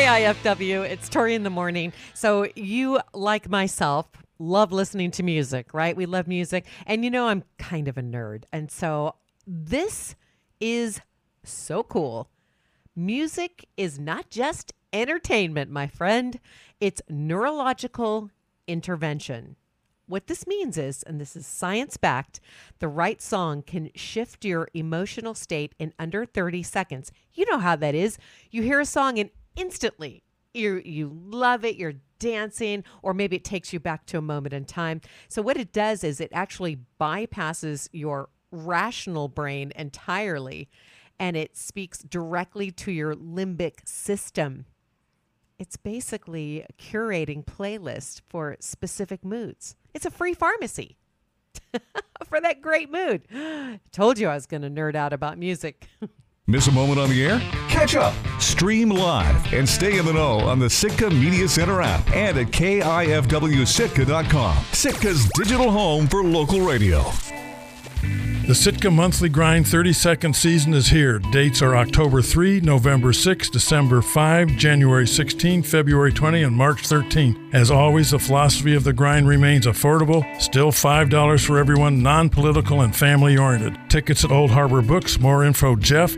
KIFW, it's Tori in the morning. So you, like myself, love listening to music, right? We love music. And you know, I'm kind of a nerd. And so this is so cool. Music is not just entertainment, my friend. It's neurological intervention. What this means is, and this is science-backed, the right song can shift your emotional state in under 30 seconds. You know how that is. You hear a song and instantly you love it, you're dancing, or maybe it takes you back to a moment in time. So what it does is it actually bypasses your rational brain entirely, and it speaks directly to your limbic system. It's basically curating playlists for specific moods. It's a free pharmacy for that great mood. Told you I was going to nerd out about music. Miss a moment on the air? Catch up, Stream live and stay in the know on the Sitka Media Center app and at KIFWSitka.com. Sitka's digital home for local radio. The Sitka Monthly Grind 30-second season is here. Dates are October 3, November 6, December 5, January 16, February 20, and March 13. As always, the philosophy of the grind remains affordable, still $5 for everyone, non-political and family-oriented. Tickets at Old Harbor Books. More info, Jeff,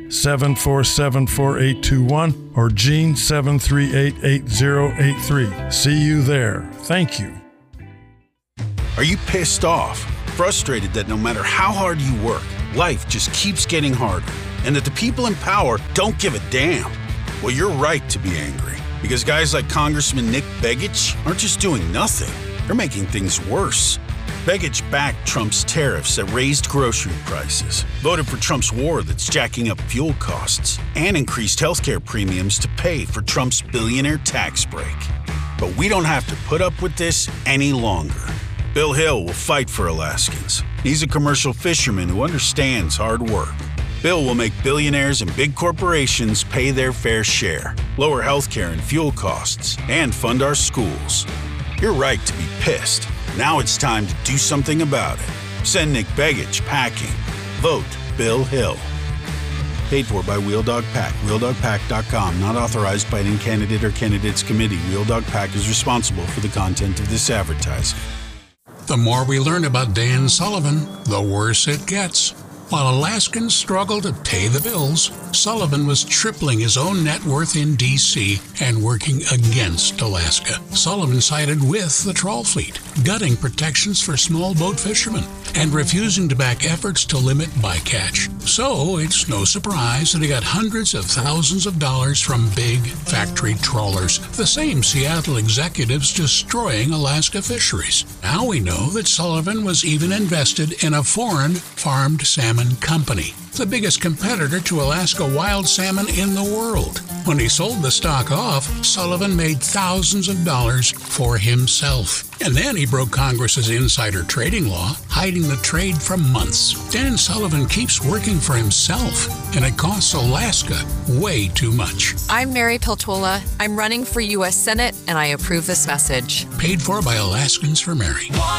7474821, or Gene, 7388083. See you there. Thank you. Are you pissed off? Frustrated that no matter how hard you work, life just keeps getting harder, and that the people in power don't give a damn? Well, you're right to be angry, because guys like Congressman Nick Begich aren't just doing nothing, they're making things worse. Begich backed Trump's tariffs that raised grocery prices, voted for Trump's war that's jacking up fuel costs, and increased healthcare premiums to pay for Trump's billionaire tax break. But we don't have to put up with this any longer. Bill Hill will fight for Alaskans. He's a commercial fisherman who understands hard work. Bill will make billionaires and big corporations pay their fair share, lower healthcare and fuel costs, and fund our schools. You're right to be pissed. Now it's time to do something about it. Send Nick Begich packing. Vote Bill Hill. Paid for by Wheel Dog Pack. WheelDogPack.com. Not authorized by any candidate or candidates committee. Wheel Dog Pack is responsible for the content of this advertising. The more we learn about Dan Sullivan, the worse it gets. While Alaskans struggle to pay the bills, Sullivan was tripling his own net worth in D.C. and working against Alaska. Sullivan sided with the trawl fleet, gutting protections for small boat fishermen, and refusing to back efforts to limit bycatch. So it's no surprise that he got hundreds of thousands of dollars from big factory trawlers, the same Seattle executives destroying Alaska fisheries. Now we know that Sullivan was even invested in a foreign farmed salmon company, the biggest competitor to Alaska wild salmon in the world. When he sold the stock off, Sullivan made thousands of dollars for himself. And then he broke Congress's insider trading law, hiding the trade for months. Dan Sullivan keeps working for himself, and it costs Alaska way too much. I'm Mary Peltola. I'm running for U.S. Senate, and I approve this message. Paid for by Alaskans for Mary.